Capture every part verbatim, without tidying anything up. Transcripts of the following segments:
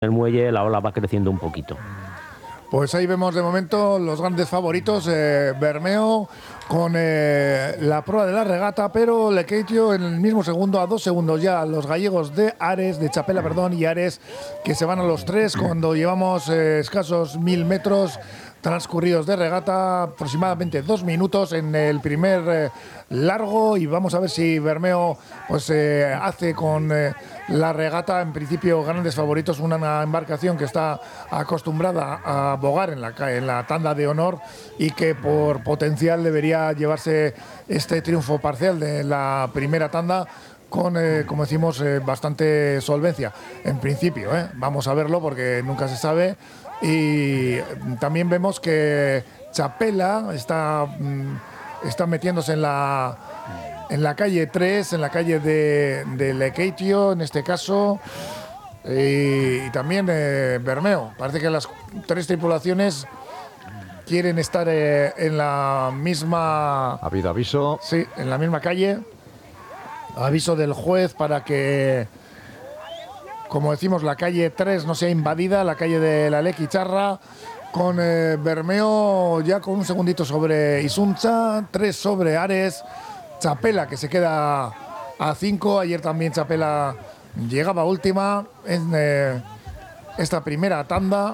el muelle la ola va creciendo un poquito. Pues ahí vemos de momento los grandes favoritos, eh, Bermeo con eh, la prueba de la regata, pero Lekeitio en el mismo segundo, a dos segundos ya, los gallegos de Ares, de Chapela, perdón, y Ares, que se van a los tres cuando llevamos eh, escasos mil metros transcurridos de regata, aproximadamente dos minutos en el primer eh, largo, y vamos a ver si Bermeo pues eh, hace con eh, la regata, en principio grandes favoritos, una embarcación que está acostumbrada a bogar en la, en la tanda de honor y que por potencial debería llevarse este triunfo parcial de la primera tanda con, eh, como decimos, eh, bastante solvencia. En principio, eh, vamos a verlo porque nunca se sabe. Y también vemos que Chapela está, está metiéndose en la, en la calle tres, en la calle de, de Lekeitio, en este caso, y, y también eh, Bermeo. Parece que las tres tripulaciones quieren estar eh, en la misma... Ha habido aviso. Sí, en la misma calle. Aviso del juez para que, como decimos, la calle tres no sea invadida, la calle de la Lequicharra, con eh, Bermeo ya con un segundito sobre Isuncha, tres sobre Ares, Chapela que se queda a cinco, ayer también Chapela llegaba última en eh, esta primera tanda,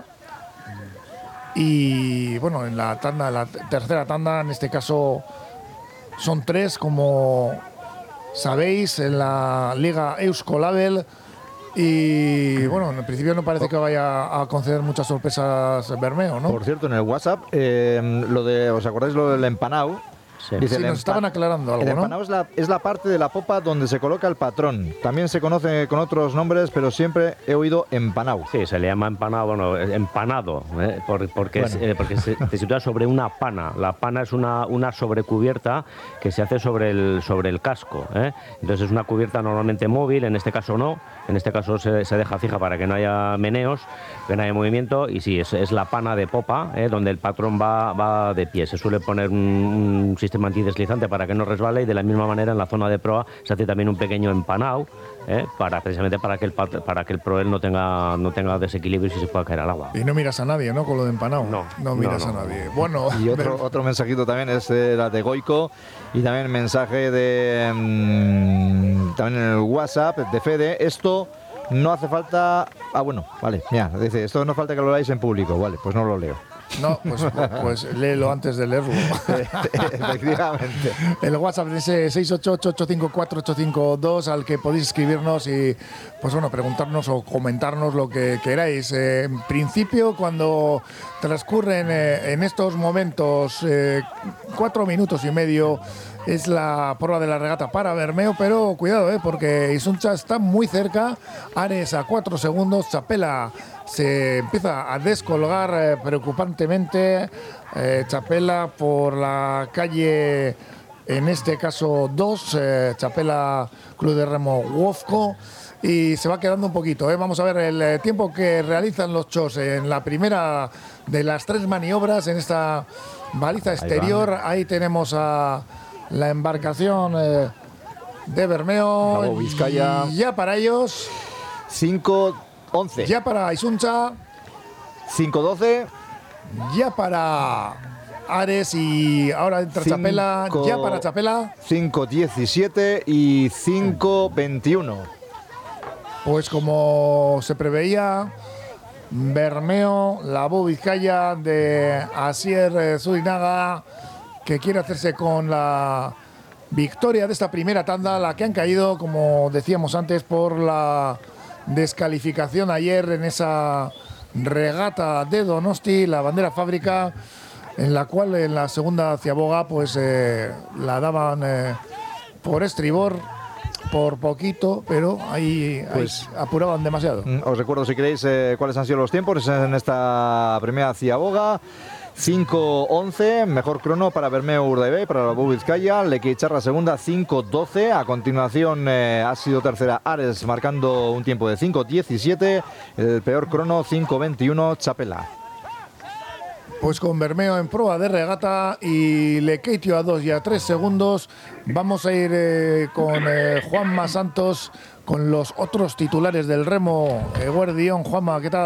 y bueno, en la tanda, la tercera tanda, en este caso son tres, como sabéis, en la Liga Euskolabel. Y bueno, en el principio no parece que vaya a conceder muchas sorpresas Bermeo, ¿no? Por cierto, en el WhatsApp, eh, lo de, ¿os acordáis lo del empanado? Sí. Dice, Sí, nos estaban aclarando algo, el ¿no? empanado es la, es la parte de la popa donde se coloca el patrón. También se conoce con otros nombres, pero siempre he oído empanado. Sí, se le llama empanado, bueno, empanado, ¿eh? Por, porque, Bueno. es, eh, porque se, se sitúa sobre una pana. La pana es una, una sobrecubierta que se hace sobre el, sobre el casco, ¿eh? Entonces es una cubierta normalmente móvil, en este caso no, en este caso se, se deja fija para que no haya meneos, que no haya movimiento, y sí, es, es la pana de popa, ¿eh? Donde el patrón va, va de pie. Se suele poner un, un sistema antideslizante para que no resbale, y de la misma manera en la zona de proa se hace también un pequeño empanado, ¿eh? para precisamente para que el para que el proel no tenga no tenga desequilibrio y se pueda caer al agua. Y no miras a nadie, ¿no? Con lo de empanado. No, no miras no, no. a nadie. Bueno, Y otro, otro mensajito también es eh, la de Goico, y también mensaje de mmm, también en el WhatsApp de Fede. Esto no hace falta. Ah, bueno, vale, mira, dice, esto no falta que lo leáis en público. Vale, pues no lo leo. no, pues, pues léelo antes de leerlo. Efectivamente. El WhatsApp es ese seis ocho ocho, ocho cinco cuatro, ocho cinco dos, al que podéis escribirnos y, pues bueno, preguntarnos o comentarnos lo que queráis. Eh, en principio, cuando transcurren eh, en estos momentos eh, cuatro minutos y medio, es la prueba de la regata para Bermeo, pero cuidado, eh, porque Isuncha está muy cerca, Ares a cuatro segundos, Chapela se empieza a descolgar eh, preocupantemente, eh, Chapela por la calle, en este caso dos, eh, Chapela Club de Remo Wofco, y se va quedando un poquito, eh. Vamos a ver el eh, tiempo que realizan los chos en la primera de las tres maniobras en esta baliza exterior. Ahí, Ahí tenemos a la embarcación eh, de Bermeo, Cabo Vizcaya. ya para ellos, cinco once. ya para Isuncha, cinco doce. ya para Ares, y ahora entra Cinco- Chapela, ya para Chapela. cinco diecisiete y cinco veintiuno. Pues como se preveía, Bermeo, la Cabo Vizcaya de Asier eh, Zurinaga, que quiere hacerse con la victoria de esta primera tanda, la que han caído, como decíamos antes, por la descalificación ayer en esa regata de Donosti, la bandera fábrica, en la cual en la segunda ciaboga pues eh, la daban eh, por estribor, por poquito, pero ahí, Pues- ahí apuraban demasiado. Mm, Os recuerdo, si queréis, eh, cuáles han sido los tiempos en esta primera ciaboga. cinco once, mejor crono para Bermeo Urdaibai, para la Cabo Vizcaya. Lequeicharra segunda, cinco doce. A continuación eh, ha sido tercera Ares, marcando un tiempo de cinco diecisiete. El peor crono, cinco veintiuno, Chapela. Pues con Bermeo en proa de regata y Lekeitio a dos y a tres segundos. Vamos a ir eh, con eh, Juanma Santos, con los otros titulares del remo. Eguerdión, Juanma, ¿qué tal?